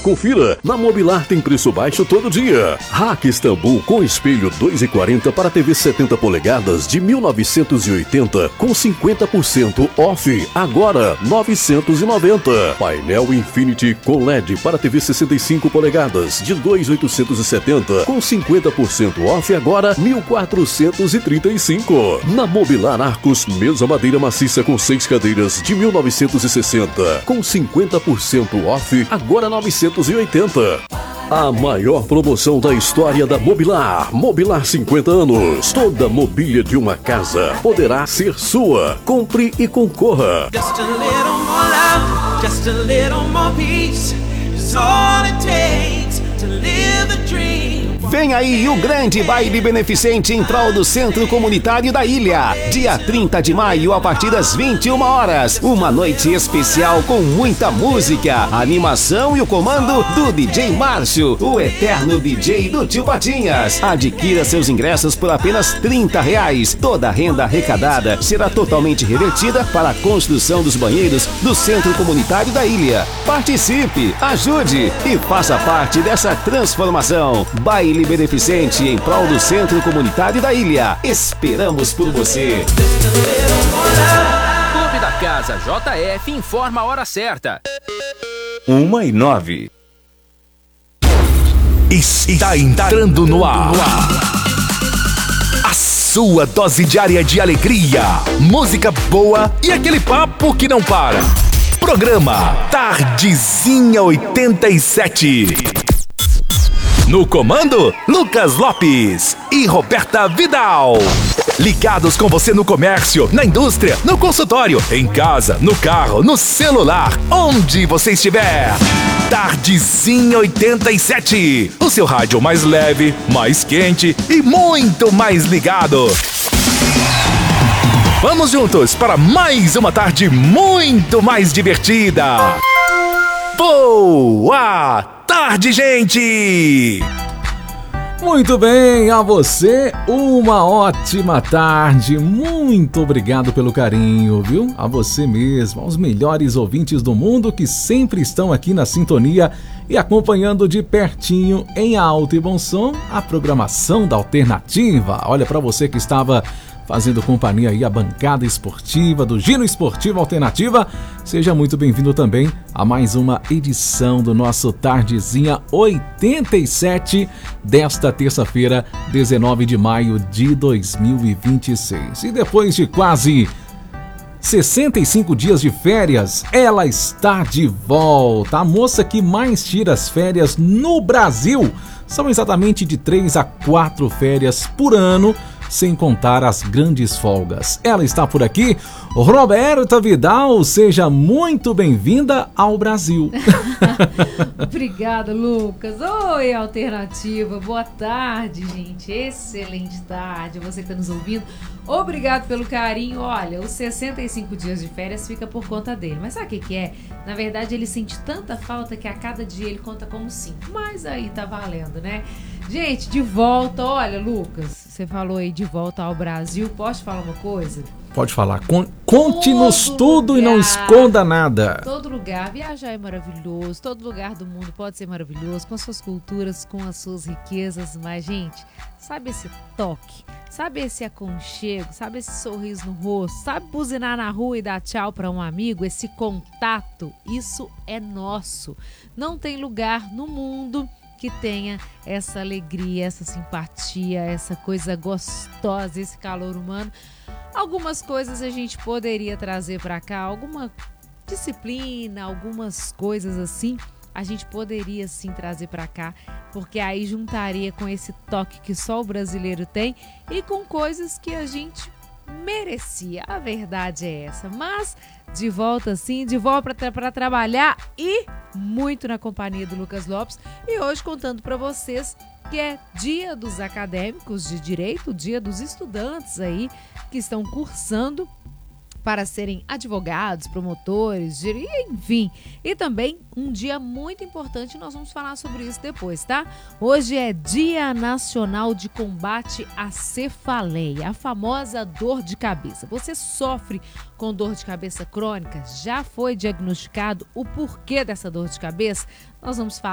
Confira, na Mobilar tem preço baixo todo dia. Rack Istambul com espelho 2,40 para TV 70 polegadas de 1980 com 50% off, agora 990. Painel Infinity com LED para TV 65 polegadas de 2.870 com 50% off, agora 1.435. Na Mobilar Arcos, mesa madeira maciça com 6 cadeiras de 1960 com 50% off, agora 980. A maior promoção da história da Mobilar. Mobilar 50 anos. Toda mobília de uma casa poderá ser sua. Compre e concorra. Just a little more love, just a little more peace is all it takes to live the dream. Vem aí o grande baile beneficente em prol do Centro Comunitário da Ilha. Dia 30 de maio, a partir das 21 horas. Uma noite especial com muita música, animação e o comando do DJ Márcio, o eterno DJ do Tio Patinhas. Adquira seus ingressos por apenas R$30. Toda a renda arrecadada será totalmente revertida para a construção dos banheiros do Centro Comunitário da Ilha. Participe, ajude e faça parte dessa transformação. Baile beneficente em prol do Centro Comunitário da Ilha. Esperamos por você. Clube da Casa JF informa a hora certa. 1h09. Está entrando no ar. A sua dose diária de alegria, música boa e aquele papo que não para. Programa Tardezinha 87. No comando, Lucas Lopes e Roberta Vidal. Ligados com você no comércio, na indústria, no consultório, em casa, no carro, no celular, onde você estiver. Tardezinha 87. O seu rádio mais leve, mais quente e muito mais ligado. Vamos juntos para mais uma tarde muito mais divertida. Boa tarde, gente! Muito bem, a você uma ótima tarde. Muito obrigado pelo carinho, viu? A você mesmo, aos melhores ouvintes do mundo que sempre estão aqui na sintonia e acompanhando de pertinho, em alto e bom som, a programação da Alternativa. Olha, para você que estava fazendo companhia aí a bancada esportiva do Giro Esportivo Alternativa, seja muito bem-vindo também a mais uma edição do nosso Tardezinha 87 desta terça-feira, 19 de maio de 2026. E depois de quase 65 dias de férias, ela está de volta. A moça que mais tira as férias no Brasil. São exatamente de 3 a 4 férias por ano, sem contar as grandes folgas. Ela está por aqui, Roberta Vidal, seja muito bem-vinda ao Brasil. Obrigada, Lucas. Oi, Alternativa. Boa tarde, gente. Excelente tarde. Você que está nos ouvindo, obrigado pelo carinho. Olha, os 65 dias de férias fica por conta dele. Mas sabe o que é? Na verdade, ele sente tanta falta que a cada dia ele conta como 5. Mas aí tá valendo, né? Gente, de volta. Olha, Lucas, você falou aí de volta ao Brasil. Posso te falar uma coisa? Pode falar. Conte-nos tudo e não esconda nada. Todo lugar. Viajar é maravilhoso. Todo lugar do mundo pode ser maravilhoso, com suas culturas, com as suas riquezas. Mas, gente, sabe esse toque? Sabe esse aconchego? Sabe esse sorriso no rosto? Sabe buzinar na rua e dar tchau para um amigo? Esse contato, isso é nosso. Não tem lugar no mundo que tenha essa alegria, essa simpatia, essa coisa gostosa, esse calor humano. Algumas coisas a gente poderia trazer para cá, alguma disciplina, algumas coisas assim, a gente poderia sim trazer para cá, porque aí juntaria com esse toque que só o brasileiro tem e com coisas que a gente merecia. A verdade é essa. Mas de volta sim, de volta para trabalhar e muito na companhia do Lucas Lopes. E hoje contando para vocês que é Dia dos Acadêmicos de Direito, Dia dos Estudantes aí que estão cursando para serem advogados, promotores, enfim. E também um dia muito importante, nós vamos falar sobre isso depois, tá? Hoje é Dia Nacional de Combate à Cefaleia, a famosa dor de cabeça. Você sofre com dor de cabeça crônica? Já foi diagnosticado o porquê dessa dor de cabeça? Nós vamos falar